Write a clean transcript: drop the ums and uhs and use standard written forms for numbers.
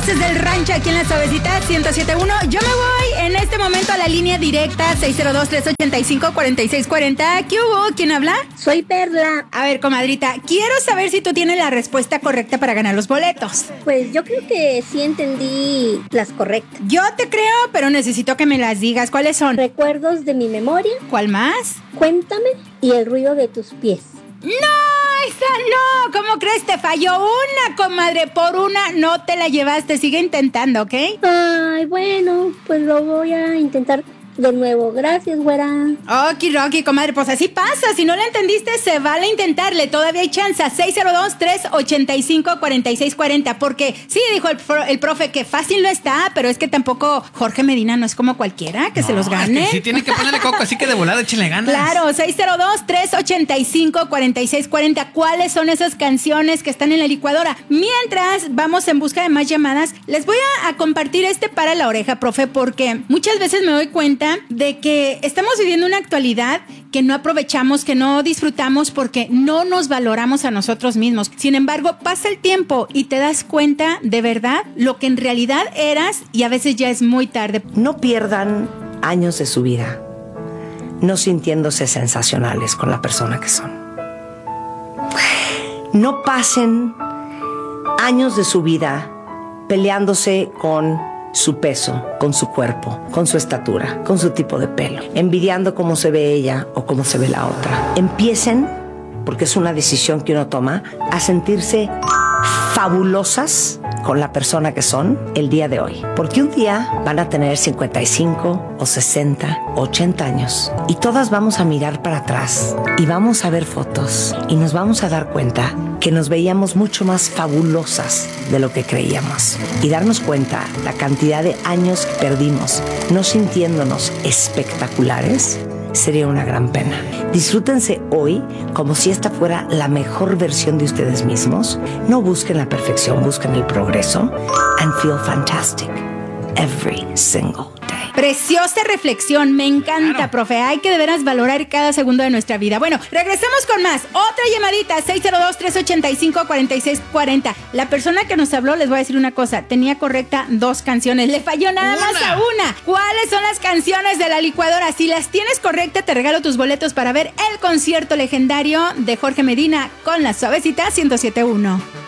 Voces del Rancho aquí en la Suavecita 107.1. Yo me voy en este momento a la línea directa 602-385-4640. ¿Qué hubo? ¿Quién habla? Soy Perla. A ver, comadrita, quiero saber si tú tienes la respuesta correcta para ganar los boletos. Pues yo creo que sí entendí las correctas. Yo te creo, pero necesito que me las digas. ¿Cuáles son? Recuerdos de mi memoria, ¿Cuál más? Cuéntame y el ruido de tus pies. ¡No! ¡Esa no! ¿Cómo crees? Te falló una, comadre. Por una no te la llevaste. Sigue intentando, ¿ok? Ay, bueno, pues lo voy a intentar de nuevo. Gracias, güera. Okidoki, comadre, pues así pasa. Si no la entendiste, se vale intentarle. Todavía hay chance. 602-385-4640. Porque sí, dijo el profe que fácil no está, pero es que tampoco Jorge Medina no es como cualquiera que se los gane. Es que sí tiene que ponerle coco, así que de volada échenle ganas. Claro, 602-385-4640. ¿Cuáles son esas canciones que están en la licuadora? Mientras vamos en busca de más llamadas, les voy a compartir para la oreja, profe, porque muchas veces me doy cuenta de que estamos viviendo una actualidad que no aprovechamos, que no disfrutamos porque no nos valoramos a nosotros mismos. Sin embargo, pasa el tiempo y te das cuenta de verdad lo que en realidad eras y a veces ya es muy tarde. No pierdan años de su vida no sintiéndose sensacionales con la persona que son. No pasen años de su vida peleándose con su peso, con su cuerpo, con su estatura, con su tipo de pelo, envidiando cómo se ve ella o cómo se ve la otra. Empiecen, porque es una decisión que uno toma, a sentirse fabulosas con la persona que son el día de hoy. Porque un día van a tener 55 o 60, 80 años y todas vamos a mirar para atrás y vamos a ver fotos y nos vamos a dar cuenta que nos veíamos mucho más fabulosas de lo que creíamos y darnos cuenta la cantidad de años que perdimos no sintiéndonos espectaculares sería una gran pena. Disfrútense hoy como si esta fuera la mejor versión de ustedes mismos. No busquen la perfección, busquen el progreso. And feel fantastic every single day. Preciosa reflexión, me encanta, claro. Profe. Hay que de veras valorar cada segundo de nuestra vida. Bueno, regresamos con más. Otra llamadita, 602-385-4640. La persona que nos habló, les voy a decir una cosa, tenía correcta 2 canciones, le falló nada más a una. ¿Cuáles son las canciones de la licuadora? Si las tienes correcta, te regalo tus boletos para ver el concierto legendario de Jorge Medina con la Suavecita 107.1.